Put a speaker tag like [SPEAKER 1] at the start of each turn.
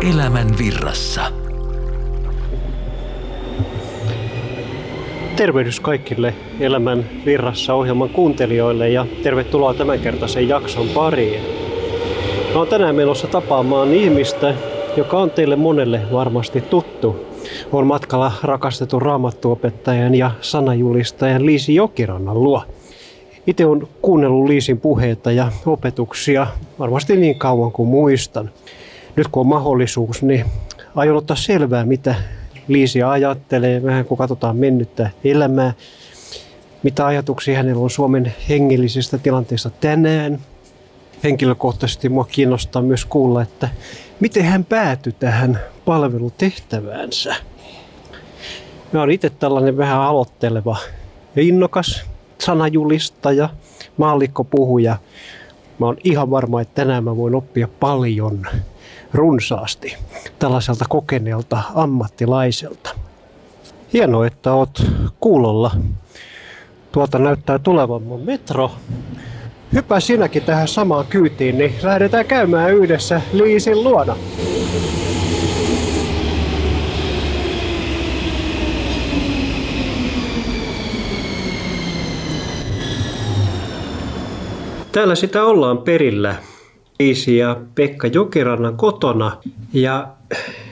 [SPEAKER 1] Elämän virrassa.
[SPEAKER 2] Tervehdys kaikille Elämän virrassa -ohjelman kuuntelijoille ja tervetuloa tämänkertaisen jakson pariin. Mä oon tänään menossa tapaamaan ihmistä, joka on teille monelle varmasti tuttu. On matkalla rakastetun raamattuopettajan ja sanajulistajan Liisi Jokirannan luo. Itse olen kuunnellut Liisin puheita ja opetuksia varmasti niin kauan kuin muistan. Nyt kun on mahdollisuus, niin aion ottaa selvää, mitä Liisi ajattelee, vähän kun katsotaan mennyttä elämää, mitä ajatuksia hänellä on Suomen hengellisestä tilanteesta tänään. Henkilökohtaisesti mua kiinnostaa myös kuulla, että miten hän päätyi tähän palvelutehtäväänsä. Mä olen itse tällainen vähän aloitteleva ja innokas sanajulistaja, maallikkopuhuja. Mä oon ihan varma, että tänään mä voin oppia paljon, runsaasti, tällaiselta kokeneelta ammattilaiselta. Hienoa, että oot kuulolla. Tuolta näyttää tulevan mun metro. Hyppää sinäkin tähän samaan kyytiin, niin lähdetään käymään yhdessä Liisin luona. Täällä sitä ollaan perillä Liisi ja Pekka Jokirannan kotona. Ja